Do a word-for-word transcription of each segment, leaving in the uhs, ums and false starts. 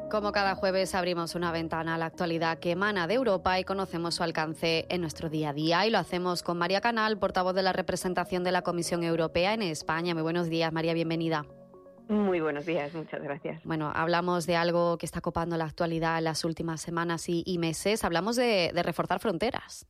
Como cada jueves abrimos una ventana a la actualidad que emana de Europa y conocemos su alcance en nuestro día a día, y lo hacemos con María Canal, portavoz de la representación de la Comisión Europea en España. Muy buenos días, María, bienvenida. Muy buenos días, muchas gracias. Bueno, hablamos de algo que está copando la actualidad en las últimas semanas y, y meses. Hablamos de, de reforzar fronteras.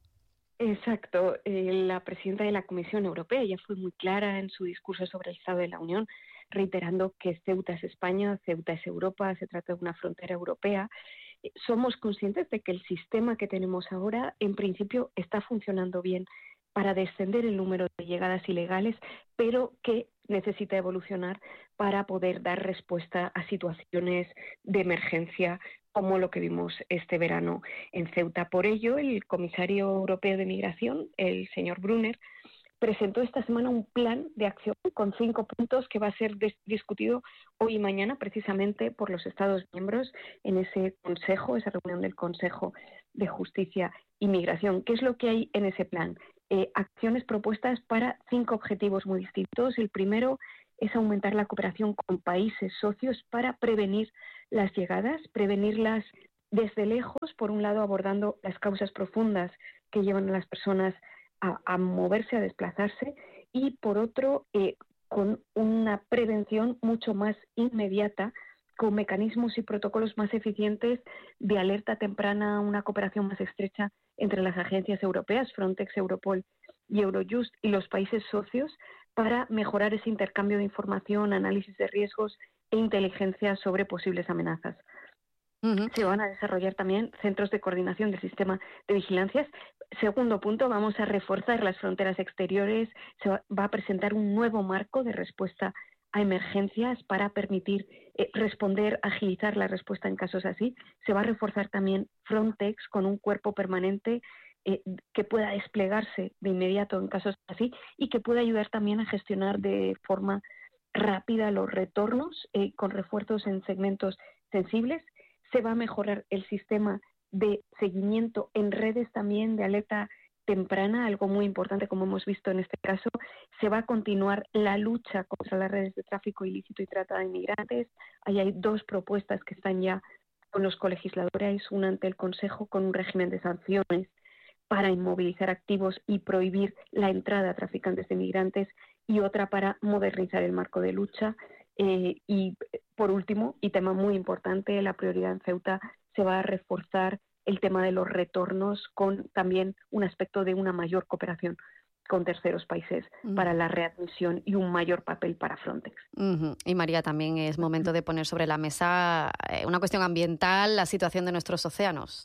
Exacto. Eh, la presidenta de la Comisión Europea ya fue muy clara en su discurso sobre el Estado de la Unión, reiterando que Ceuta es España, Ceuta es Europa, se trata de una frontera europea. Eh, somos conscientes de que el sistema que tenemos ahora, en principio, está funcionando bien para descender el número de llegadas ilegales, pero que necesita evolucionar para poder dar respuesta a situaciones de emergencia como lo que vimos este verano en Ceuta. Por ello, el comisario europeo de Migración, el señor Brunner, presentó esta semana un plan de acción con cinco puntos que va a ser discutido hoy y mañana precisamente por los Estados miembros en ese consejo, esa reunión del Consejo de Justicia y Migración. ¿Qué es lo que hay en ese plan? Eh, acciones propuestas para cinco objetivos muy distintos. El primero es aumentar la cooperación con países socios para prevenir las llegadas, prevenirlas desde lejos, por un lado abordando las causas profundas que llevan a las personas a, a moverse, a desplazarse, y por otro, eh, con una prevención mucho más inmediata, con mecanismos y protocolos más eficientes de alerta temprana, una cooperación más estrecha entre las agencias europeas, Frontex, Europol y Eurojust, y los países socios, para mejorar ese intercambio de información, análisis de riesgos e inteligencia sobre posibles amenazas. Uh-huh. Se van a desarrollar también centros de coordinación del sistema de vigilancias. Segundo punto, vamos a reforzar las fronteras exteriores. Se va, va a presentar un nuevo marco de respuesta a emergencias para permitir eh, responder, agilizar la respuesta en casos así. Se va a reforzar también Frontex con un cuerpo permanente eh, que pueda desplegarse de inmediato en casos así y que pueda ayudar también a gestionar de forma rápida los retornos eh, con refuerzos en segmentos sensibles. Se va a mejorar el sistema de seguimiento en redes también de alerta temprana, algo muy importante como hemos visto en este caso. Se va a continuar la lucha contra las redes de tráfico ilícito y trata de inmigrantes. Ahí hay dos propuestas que están ya con los colegisladores, una ante el Consejo con un régimen de sanciones para inmovilizar activos y prohibir la entrada a traficantes de inmigrantes, y otra para modernizar el marco de lucha. Eh, y por último, y tema muy importante, la prioridad en Ceuta, se va a reforzar el tema de los retornos con también un aspecto de una mayor cooperación con terceros países uh-huh. para la readmisión y un mayor papel para Frontex. Uh-huh. Y María, también es momento de poner sobre la mesa una cuestión ambiental, la situación de nuestros océanos.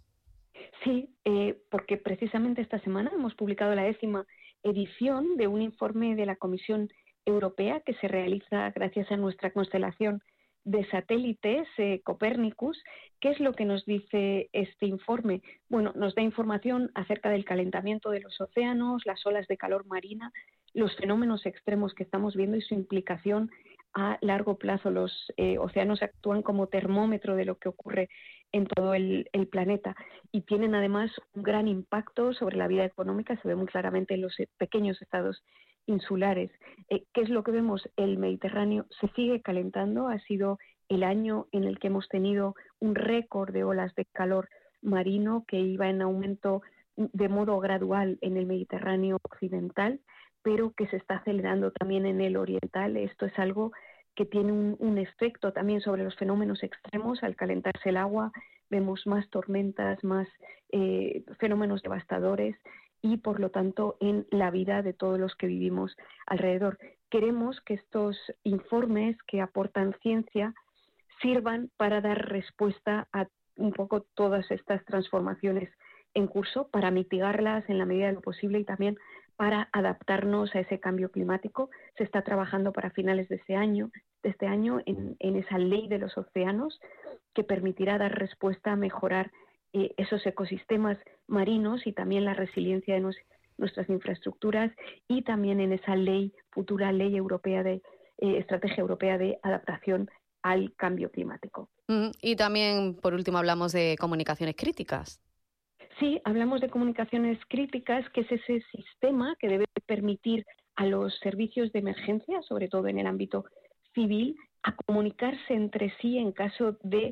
Sí, eh, porque precisamente esta semana hemos publicado la décima edición de un informe de la Comisión Europea que se realiza gracias a nuestra constelación de satélites, eh, Copernicus. ¿Qué es lo que nos dice este informe? Bueno, nos da información acerca del calentamiento de los océanos, las olas de calor marina, los fenómenos extremos que estamos viendo y su implicación a largo plazo. Los eh, océanos actúan como termómetro de lo que ocurre en todo el, el planeta y tienen además un gran impacto sobre la vida económica. Se ve muy claramente en los pequeños estados insulares. Eh, ¿Qué es lo que vemos? El Mediterráneo se sigue calentando. Ha sido el año en el que hemos tenido un récord de olas de calor marino que iba en aumento de modo gradual en el Mediterráneo occidental, pero que se está acelerando también en el oriental. Esto es algo que tiene un, un efecto también sobre los fenómenos extremos. Al calentarse el agua vemos más tormentas, más eh, fenómenos devastadores y, por lo tanto, en la vida de todos los que vivimos alrededor. Queremos que estos informes que aportan ciencia sirvan para dar respuesta a un poco todas estas transformaciones en curso, para mitigarlas en la medida de lo posible y también para adaptarnos a ese cambio climático. Se está trabajando para finales de este año, de este año en, en esa ley de los océanos que permitirá dar respuesta a mejorar eh, esos ecosistemas marinos y también la resiliencia de nos, nuestras infraestructuras, y también en esa ley, futura ley europea de eh, estrategia europea de adaptación al cambio climático. Mm, y también, por último, hablamos de comunicaciones críticas. Sí, hablamos de comunicaciones críticas, que es ese sistema que debe permitir a los servicios de emergencia, sobre todo en el ámbito civil, a comunicarse entre sí en caso de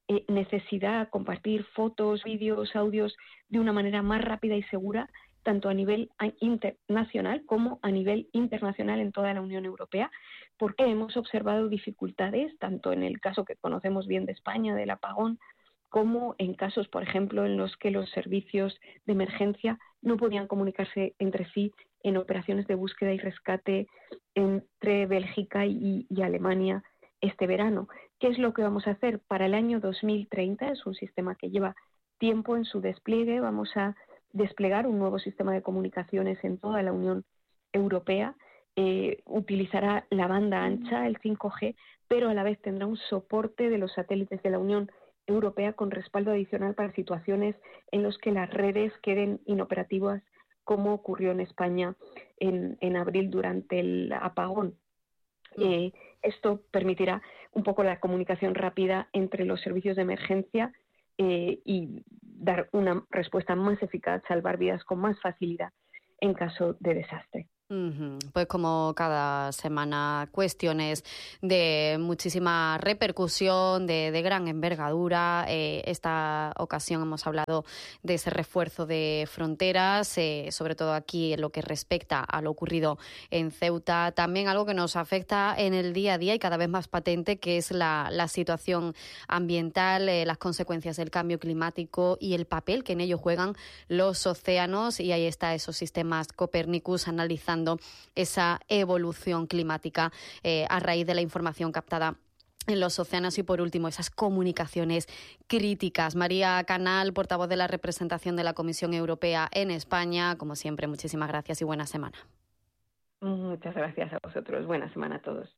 eh, necesidad de compartir fotos, vídeos, audios de una manera más rápida y segura, tanto a nivel nacional como a nivel internacional en toda la Unión Europea, porque hemos observado dificultades, tanto en el caso que conocemos bien de España, del apagón, como en casos, por ejemplo, en los que los servicios de emergencia no podían comunicarse entre sí en operaciones de búsqueda y rescate entre Bélgica y, y Alemania este verano. ¿Qué es lo que vamos a hacer? Para el año dos mil treinta, es un sistema que lleva tiempo en su despliegue, vamos a desplegar un nuevo sistema de comunicaciones en toda la Unión Europea. Eh, utilizará la banda ancha, el cinco G, pero a la vez tendrá un soporte de los satélites de la Unión Europea con respaldo adicional para situaciones en las que las redes queden inoperativas, como ocurrió en España en, en abril durante el apagón. Eh, esto permitirá un poco la comunicación rápida entre los servicios de emergencia eh, y dar una respuesta más eficaz, salvar vidas con más facilidad en caso de desastre. Uh-huh. Pues como cada semana, cuestiones de muchísima repercusión, de, de gran envergadura. Eh, esta ocasión hemos hablado de ese refuerzo de fronteras, eh, sobre todo aquí en lo que respecta a lo ocurrido en Ceuta. También algo que nos afecta en el día a día y cada vez más patente, que es la, la situación ambiental, eh, las consecuencias del cambio climático y el papel que en ello juegan los océanos. Y ahí está esos sistemas Copernicus analizando esa evolución climática eh, a raíz de la información captada en los océanos. Y por último, esas comunicaciones críticas. María Canal, portavoz de la representación de la Comisión Europea en España, como siempre, muchísimas gracias y buena semana. Muchas gracias a vosotros. Buena semana a todos.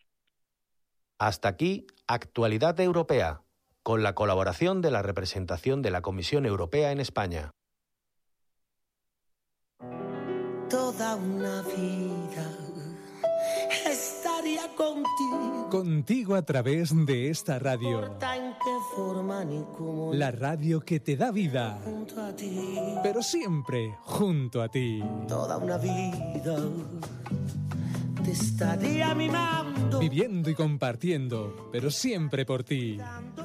Hasta aquí, Actualidad Europea, con la colaboración de la representación de la Comisión Europea en España. Toda una vida estaría contigo. Contigo a través de esta radio. No importa en qué forma ni cómo. La radio que te da vida. Junto a ti. Pero siempre junto a ti. Toda una vida te estaría mimando. Viviendo y compartiendo, pero siempre por ti.